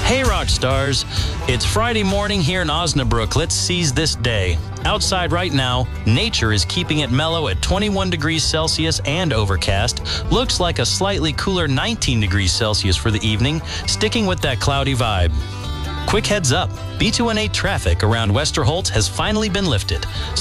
Hey rock stars, it's Friday morning here in Osnabrück. Let's seize this day. Outside right now, nature is keeping it mellow at 21 degrees Celsius and overcast. Looks like a slightly cooler 19 degrees Celsius for the evening, sticking with that cloudy vibe. Quick heads up, B218 traffic around Westerholt has finally been lifted.